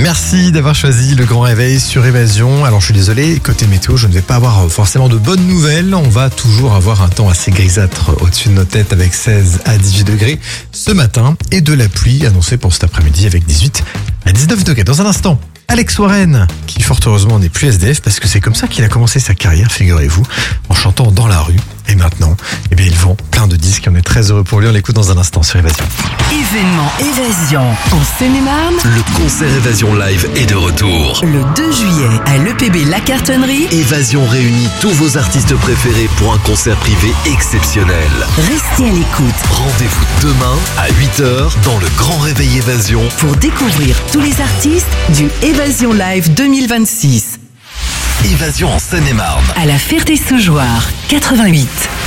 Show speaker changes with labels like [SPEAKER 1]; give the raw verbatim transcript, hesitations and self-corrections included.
[SPEAKER 1] Merci d'avoir choisi le grand réveil sur Évasion. Alors je suis désolé, côté météo, je ne vais pas avoir forcément de bonnes nouvelles. On va toujours avoir un temps assez grisâtre au-dessus de nos têtes avec seize à dix-huit degrés ce matin et de la pluie annoncée pour cet après-midi avec dix-huit à dix-neuf degrés. Dans un instant, Alex Warren, qui fort heureusement n'est plus S D F parce que c'est comme ça qu'il a commencé sa carrière, figurez-vous, en chantant dans la rue. Et maintenant, eh bien, il vend plein de disques et on est très heureux pour lui. On l'écoute dans un instant sur Évasion.
[SPEAKER 2] Événement Évasion en Seine-et-Marne.
[SPEAKER 3] Le concert Évasion Live est de retour.
[SPEAKER 2] Le deux juillet à l'E P B La Cartonnerie.
[SPEAKER 3] Évasion réunit tous vos artistes préférés pour un concert privé exceptionnel.
[SPEAKER 2] Restez à l'écoute
[SPEAKER 3] Rendez-vous demain à huit heures dans le Grand Réveil Évasion
[SPEAKER 2] pour découvrir tous les artistes du Évasion Live deux mille vingt-six.
[SPEAKER 3] Évasion en Seine-et-Marne.
[SPEAKER 2] À la Ferté-Sougeoire, quatre-vingt-huit.